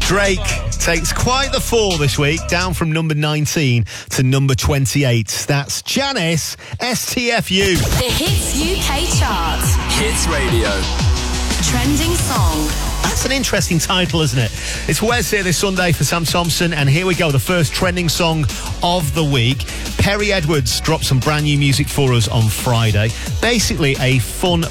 Drake takes quite the fall this week, down from number 19 to number 28. That's Janice, STFU. The Hits UK chart. Hits Radio. Trending song. That's an interesting title, isn't it? It's Wes here this Sunday for Sam Thompson, and here we go, the first trending song of the week. Perry Edwards dropped some brand new music for us on Friday. Basically a fun